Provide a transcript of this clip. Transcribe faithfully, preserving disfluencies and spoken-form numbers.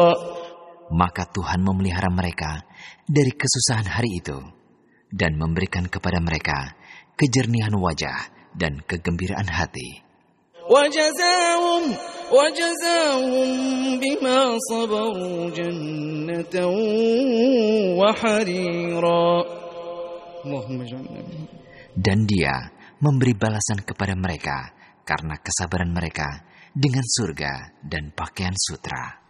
Maka Tuhan memelihara mereka dari kesusahan hari itu dan memberikan kepada mereka kejernihan wajah dan kegembiraan hati. وجزاهم وجزاهم بما صبروا جنة وحريرا اللهم اجعلنا منهم. Dan Dia memberi balasan kepada mereka karena kesabaran mereka dengan surga dan pakaian sutra.